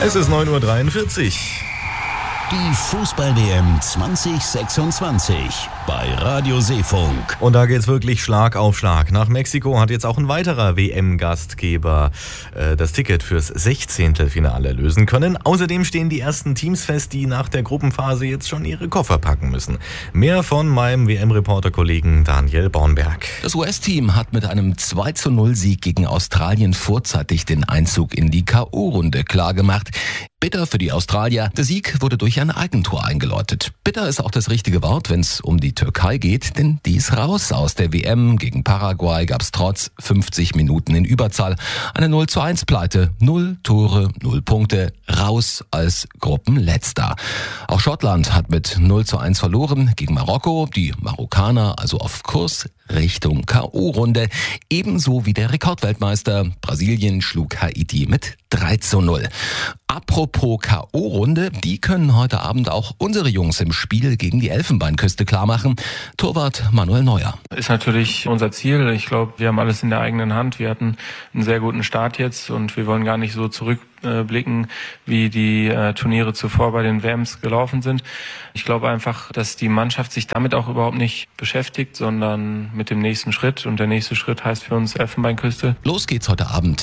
Es ist 9:43 Uhr. Die Fußball-WM 2026 bei Radio Seefunk. Und da geht's wirklich Schlag auf Schlag. Nach Mexiko hat jetzt auch ein weiterer WM-Gastgeber das Ticket fürs 16. Finale lösen können. Außerdem stehen die ersten Teams fest, die nach der Gruppenphase jetzt schon ihre Koffer packen müssen. Mehr von meinem WM-Reporter-Kollegen Daniel Bornberg. Das US-Team hat mit einem 2:0-Sieg gegen Australien vorzeitig den Einzug in die K.O.-Runde klargemacht. Bitter für die Australier. Der Sieg wurde durch ein Eigentor eingeläutet. Bitter ist auch das richtige Wort, wenn es um die Türkei geht, denn die ist raus aus der WM. Gegen Paraguay gab es trotz 50 Minuten in Überzahl eine 0:1-Pleite. 0 Tore, 0 Punkte, raus als Gruppenletzter. Auch Schottland hat mit 0:1 verloren gegen Marokko. Die Marokkaner also auf Kurs Richtung K.O.-Runde. Ebenso wie der Rekordweltmeister. Brasilien schlug Haiti mit 3:0. Apropos K.O.-Runde, die können heute Abend auch unsere Jungs im Spiel gegen die Elfenbeinküste klarmachen. Torwart Manuel Neuer. Ist natürlich unser Ziel. Ich glaube, wir haben alles in der eigenen Hand. Wir hatten einen sehr guten Start jetzt und wir wollen gar nicht so zurückblicken, wie die Turniere zuvor bei den WMs gelaufen sind. Ich glaube einfach, dass die Mannschaft sich damit auch überhaupt nicht beschäftigt, sondern mit dem nächsten Schritt. Und der nächste Schritt heißt für uns Elfenbeinküste. Los geht's heute Abend,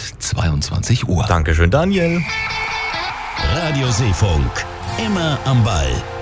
22 Uhr. Dankeschön, Daniel. Radio Seefunk. Immer am Ball.